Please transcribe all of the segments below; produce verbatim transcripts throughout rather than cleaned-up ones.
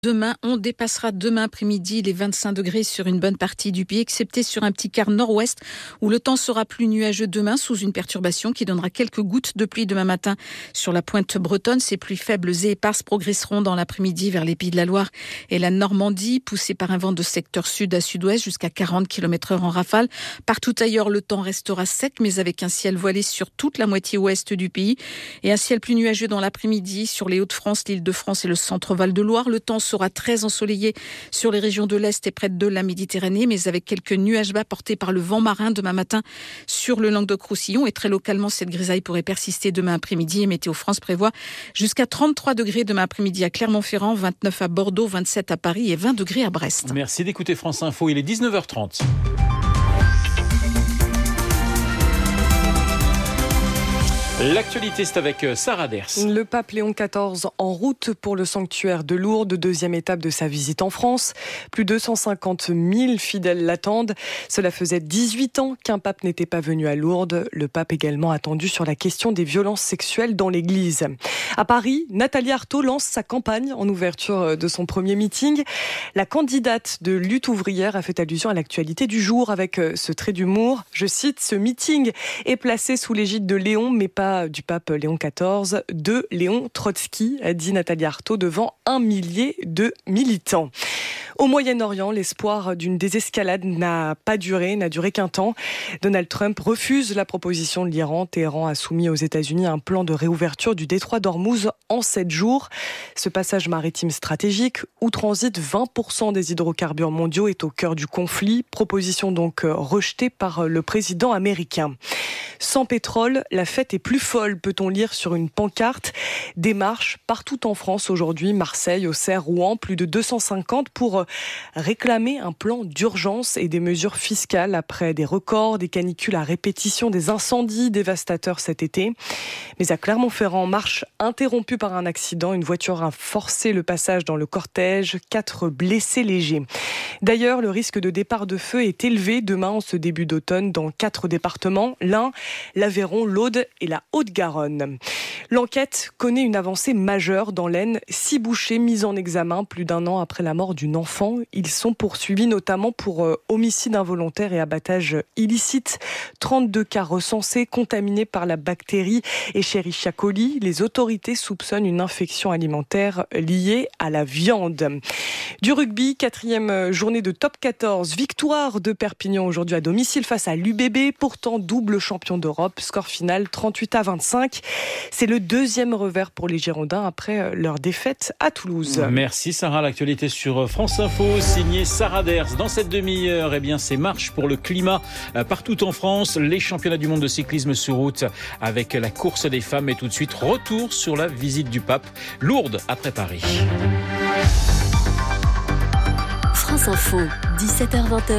Demain, on dépassera demain après-midi les vingt-cinq degrés sur une bonne partie du pays, excepté sur un petit quart nord-ouest où le temps sera plus nuageux demain sous une perturbation qui donnera quelques gouttes de pluie demain matin sur la pointe bretonne. Ces pluies faibles et éparses progresseront dans l'après-midi vers les Pays de la Loire et la Normandie, poussées par un vent de secteur sud à sud-ouest jusqu'à quarante kilomètres heure en rafale. Partout ailleurs, le temps restera sec, mais avec un ciel voilé sur toute la moitié ouest du pays et un ciel plus nuageux dans l'après-midi sur les Hauts-de-France, l'Île-de-France et le centre-Val de Loire. Le temps sera très ensoleillé sur les régions de l'Est et près de la Méditerranée, mais avec quelques nuages bas portés par le vent marin demain matin sur le Languedoc-Roussillon. Et très localement, cette grisaille pourrait persister demain après-midi. Et Météo France prévoit jusqu'à trente-trois degrés demain après-midi à Clermont-Ferrand, vingt-neuf à Bordeaux, vingt-sept à Paris et vingt degrés à Brest. Merci d'écouter France Info, il est dix-neuf heures trente. L'actualité, c'est avec Sarah Ders. Le pape Léon quatorze en route pour le sanctuaire de Lourdes, deuxième étape de sa visite en France. Plus de cent cinquante mille fidèles l'attendent. Cela faisait dix-huit ans qu'un pape n'était pas venu à Lourdes. Le pape également attendu sur la question des violences sexuelles dans l'église. À Paris, Nathalie Arthaud lance sa campagne en ouverture de son premier meeting. La candidate de Lutte ouvrière a fait allusion à l'actualité du jour avec ce trait d'humour. Je cite, ce meeting est placé sous l'égide de Léon, mais pas du pape Léon quatorze, de Léon Trotsky, a dit Nathalie Arthaud devant un millier de militants. Au Moyen-Orient, l'espoir d'une désescalade n'a pas duré, n'a duré qu'un temps. Donald Trump refuse la proposition de l'Iran. Téhéran a soumis aux États-Unis un plan de réouverture du détroit d'Ormuz en sept jours. Ce passage maritime stratégique, où transitent vingt pour cent des hydrocarbures mondiaux, est au cœur du conflit. Proposition donc rejetée par le président américain. Sans pétrole, la fête est plus folle, peut-on lire sur une pancarte. Des marches partout en France aujourd'hui, Marseille, Auxerre, Rouen, plus de deux cent cinquante pour réclamer un plan d'urgence et des mesures fiscales après des records, des canicules à répétition, des incendies dévastateurs cet été. Mais à Clermont-Ferrand, marche interrompue par un accident. Une voiture a forcé le passage dans le cortège. Quatre blessés légers. D'ailleurs, le risque de départ de feu est élevé demain en ce début d'automne dans quatre départements. L'Ain, l'Aveyron, l'Aude et la Haute-Garonne. L'enquête connaît une avancée majeure dans l'Aisne. Six bouchers mis en examen plus d'un an après la mort d'une enfant. Ils sont poursuivis notamment pour euh, homicide involontaire et abattage illicite. trente-deux cas recensés, contaminés par la bactérie Escherichia coli. Les autorités soupçonnent une infection alimentaire liée à la viande. Du rugby, quatrième journée de top quatorze. Victoire de Perpignan aujourd'hui à domicile face à l'U B B, pourtant double champion d'Europe. Score final trente-huit à vingt-cinq. C'est le deuxième revers pour les Girondins après leur défaite à Toulouse. Merci Sarah, l'actualité sur France Info, signée Sarah Ders. Dans cette demi-heure, eh bien, c'est marche pour le climat partout en France. Les championnats du monde de cyclisme sur route avec la course des femmes. Et tout de suite, retour sur la visite du pape. Lourdes après Paris. France Info, dix-sept heures vingt.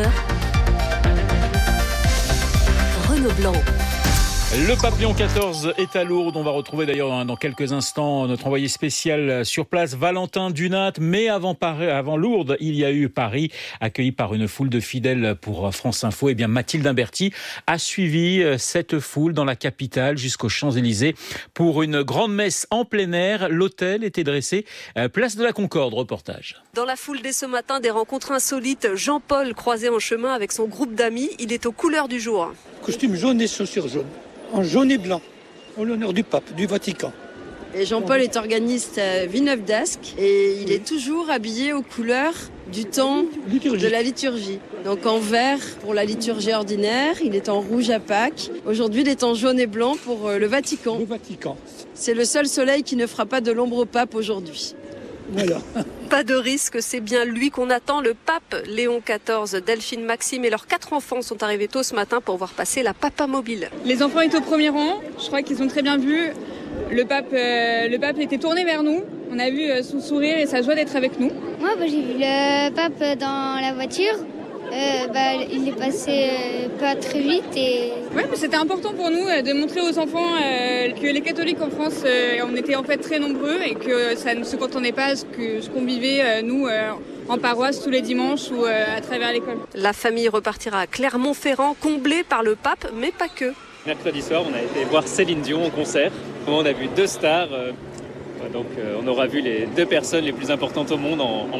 Renaud Blanc. Le pape Léon quatorze est à Lourdes. On va retrouver d'ailleurs dans quelques instants notre envoyé spécial sur place, Valentin Dunat. Mais avant, Paris, avant Lourdes, il y a eu Paris, accueilli par une foule de fidèles pour France Info. Et bien Mathilde Imberti a suivi cette foule dans la capitale jusqu'aux Champs-Élysées pour une grande messe en plein air. L'hôtel était dressé place de la Concorde. Reportage. Dans la foule dès ce matin, des rencontres insolites. Jean-Paul croisé en chemin avec son groupe d'amis. Il est aux couleurs du jour. Costume jaune et chaussures jaunes. En jaune et blanc, en l'honneur du pape, du Vatican. Et Jean-Paul est organiste à Villeneuve d'Ascq et il est toujours habillé aux couleurs du temps liturgie. De la liturgie. Donc en vert pour la liturgie ordinaire, il est en rouge à Pâques. Aujourd'hui, il est en jaune et blanc pour le Vatican. Le Vatican. C'est le seul soleil qui ne fera pas de l'ombre au pape aujourd'hui. Voilà. Pas de risque, c'est bien lui qu'on attend. Le pape Léon quatorze, Delphine, Maxime et leurs quatre enfants sont arrivés tôt ce matin pour voir passer la Papa Mobile. Les enfants étaient au premier rang, je crois qu'ils ont très bien vu. Le pape, euh, le pape était tourné vers nous. On a vu son sourire et sa joie d'être avec nous. Moi, bah, j'ai vu le pape dans la voiture. Euh, bah, il est passé euh, pas très vite et... Ouais, mais c'était important pour nous euh, de montrer aux enfants euh, que les catholiques en France, euh, on était en fait très nombreux et que ça ne se contentait pas ce que ce qu'on vivait euh, nous euh, en paroisse tous les dimanches ou euh, à travers l'école. La famille repartira à Clermont-Ferrand, comblée par le pape, mais pas que. Mercredi soir, on a été voir Céline Dion en concert. On a vu deux stars. Euh... Donc euh, on aura vu les deux personnes les plus importantes au monde en, en